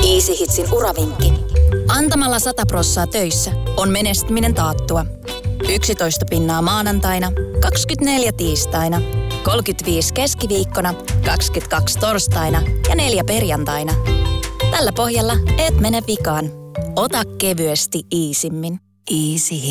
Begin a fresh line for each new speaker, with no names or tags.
Easy Hitsin uravinkki. Antamalla 100% töissä on menestyminen taattua. 11 pinnaa maanantaina, 24 tiistaina, 35 keskiviikkona, 22 torstaina ja 4 perjantaina. Tällä pohjalla et mene vikaan. Ota kevyesti Easymmin. Easy